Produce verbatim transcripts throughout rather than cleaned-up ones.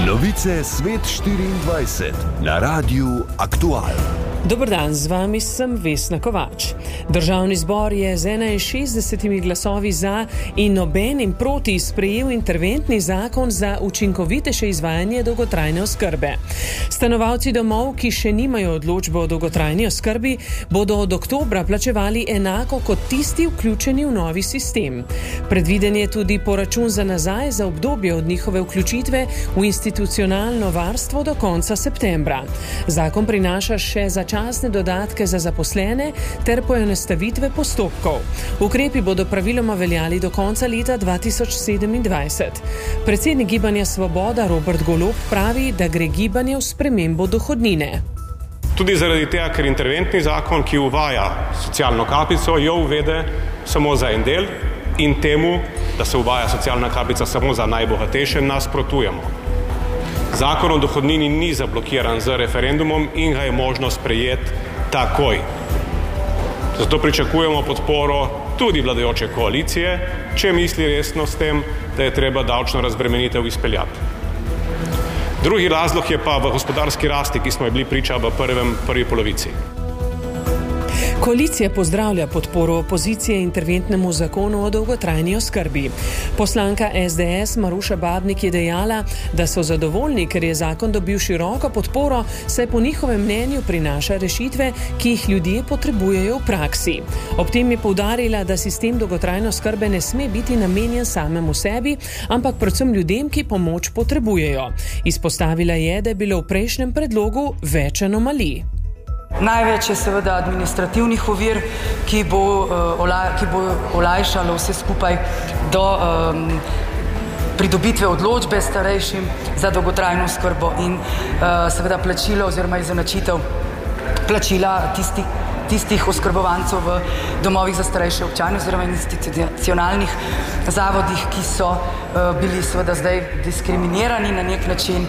Novice Svet štiriindvajset na Radiu Aktual. Dober dan, z vami sem Vesna Kovač. Državni zbor je z enainšestdesetimi glasovi za in nobenim proti sprejel interventni zakon za učinkovitejše izvajanje dolgotrajne oskrbe. Stanovalci domov, ki še nimajo odločbe o dolgotrajni oskrbi, bodo od oktobra plačevali enako kot tisti vključeni v novi sistem. Predviden je tudi poračun za nazaj za obdobje od njihove vključitve v institucionalno varstvo do konca septembra. Zakon prinaša še za časne dodatke za zaposlene ter poenostavitve postopkov. Ukrepi bodo praviloma veljali do konca leta dva tisoč sedemindvajset. Predsednik Gibanja Svoboda Robert Golob pravi, da gre gibanje v spremembo dohodnine. Tudi zaradi tega, ker interventni zakon, ki uvaja socialno kapico, jo uvede samo za en del in temu, da se uvaja socialna kapica samo za najbogatejše, nasprotujemo. Zakon o dohodnini ni zablokiran z referendumom in ga je možno sprejeti takoj. Zato pričakujemo podporo tudi vladajoče koalicije, če misli resno s tem, da je treba davčno razbremenitev izpeljati. Drugi razlog je pa v gospodarski rasti, ki smo ji bili priča v prvem, prvi polovici. Koalicija pozdravlja podporo opozicije interventnemu zakonu o dolgotrajni oskrbi. Poslanka es de es Maruša Babnik je dejala, da so zadovoljni, ker je zakon dobil široko podporo, saj po njihovem mnenju prinaša rešitve, ki jih ljudje potrebujejo v praksi. Ob tem je poudarila, da sistem dolgotrajne oskrbe ne sme biti namenjen samemu sebi, ampak predvsem ljudem, ki pomoč potrebujejo. Izpostavila je, da je bilo v prejšnjem predlogu več anomalij. Največ je seveda administrativnih ovir, ki bo, uh, olaj, ki bo olajšalo vse skupaj do um, pridobitve odločbe starejšim za dolgotrajno oskrbo in uh, seveda plačilo oziroma izenačitev plačila tisti, tistih oskrbovancev v domovih za starejše občane oziroma institucionalnih zavodih, ki so uh, bili seveda zdaj diskriminirani na nek način.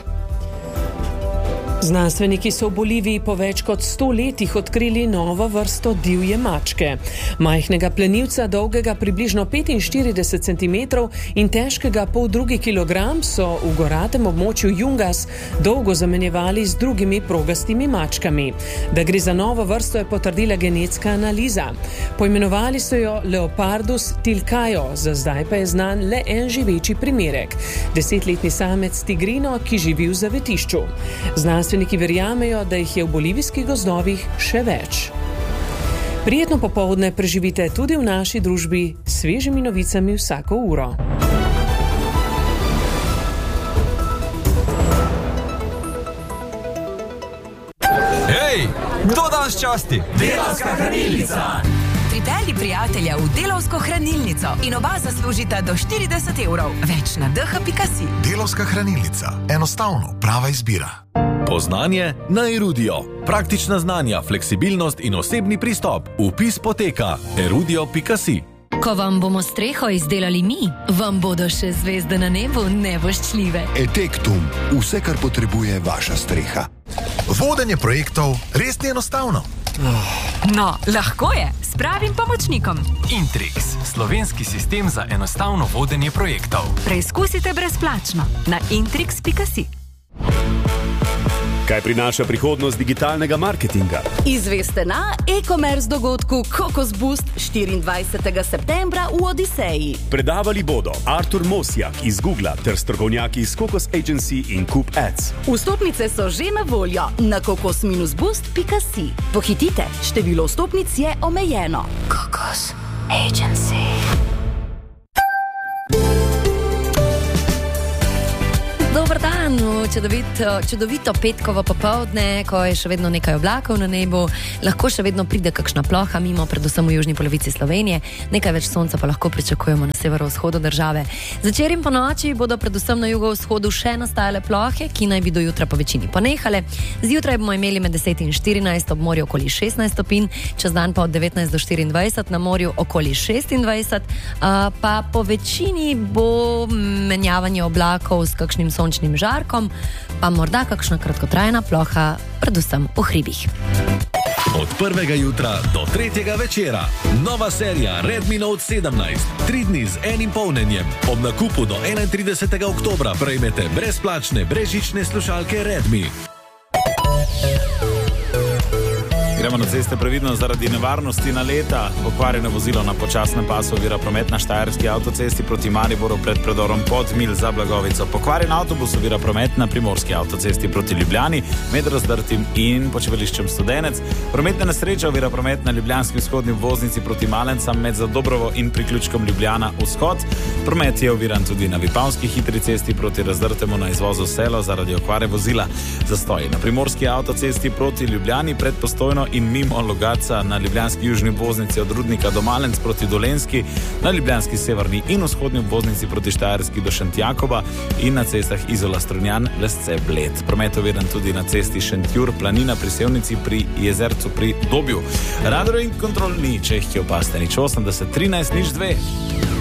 Znanstveniki so v Boliviji po več kot sto letih odkrili novo vrsto divje mačke. Majhnega plenilca, dolgega približno petinštirideset centimetrov in težkega pol drugi kilogram, so v goratem območju Yungas dolgo zamenjevali z drugimi progastimi mačkami. Da gre za novo vrsto, je potrdila genetska analiza. Poimenovali so jo Leopardus tilcaio, za zdaj pa je znan le en živeči primerek. Desetletni samec tigrino, ki živi v zavetišču. Znanstveniki verjamejo, da jih je v bolivijskih gozdovih še več. Prijetno popoldne preživite tudi v naši družbi s svežimi novicami vsako uro. Hej, kdo danes časti? Delavska hranilnica! Pripelji prijatelja v Delavsko hranilnico in oba zaslužita do štirideset evrov. Več na d h pika si. Delavska hranilnica. Enostavno, prava izbira. Poznanje na Erudio. Praktična znanja, fleksibilnost in osebni pristop. Vpis poteka erudio pika si. Ko vam bomo streho izdelali mi, vam bodo še zvezde na nebu nevoščljive. Etektum. Vse, kar potrebuje vaša streha. Vodenje projektov res ni enostavno. No, lahko je, s pravim pomočnikom. Intrix, slovenski sistem za enostavno vodenje projektov. Preizkusite brezplačno na intrix pika si. Kaj prinaša prihodnost digitalnega marketinga? Izveste na e-commerce dogodku Kokos Boost štiriindvajsetega septembra v Odiseji. Predavali bodo Artur Mosjak iz Googla ter strokovnjaki iz Kokos Agency in Coop Ads. Vstopnice so že na voljo na kokos boost pika si. Pohitite, število vstopnic je omejeno. Kokos Agency. Dober dan, čudovito, čudovito petkovo popoldne, ko je še vedno nekaj oblakov na nebu, lahko še vedno pride kakšna ploha mimo, predvsem v južni polovici Slovenije, nekaj več sonca pa lahko pričakujemo na severovzhodu države. Zvečer in po noči bodo predvsem na jugovzhodu še nastajale plohe, ki naj bi do jutra po večini ponehale. Zjutraj bomo imeli med deset in štirinajst, ob morju okoli šestnajst stopinj, čez dan pa od devetnajst do štiriindvajset, na morju okoli šestindvajset, pa po večini bo menjavanje oblakov s kakšnim sončnim žarkom, pa morda kakšna kratkotrajna ploha, predvsem v hribih. Od prvega jutra do tretjega večera. Nova serija Redmi Note sedemnajst. Tri dni z enim polnjenjem. Ob nakupu do enaintridesetega oktobra prejmete brezplačne brezžične slušalke Redmi. Gremo na ceste previdno zaradi nevarnosti naleta. Pokvarjeno vozilo na počasnem pasu ovira promet na štajerski avtocesti proti Mariboru pred predorom Podmilj za Blagovico. Pokvarjen avtobus ovira promet na primorski avtocesti proti Ljubljani med Razdrtim in počivališčem Studenec. Prometna nesreča ovira promet na ljubljanski vzhodni obvoznici proti Malencam med Zadobrovo in priključkom Ljubljana vzhod. Promet je oviran tudi na Vipavski hitri cesti proti Razdrtemu na izvozu Selo zaradi okvare vozila. Zastoji na primorski avtocesti proti Ljubljani pred Postojno in mimo Logatca, na ljubljanski južni obvoznici od Rudnika do Malenc proti Dolenjski, na ljubljanski severni in vzhodni obvoznici proti Štajerski do Šentjakoba in na cestah Izola Strunjan, Lesce, Bled. Promet oviden tudi na cesti Šentjur, Planina pri Sevnici pri Jezercu pri Dobju. Radar in kontrol ni, če jih je opaste, nič osemdeset trinajst nič dve.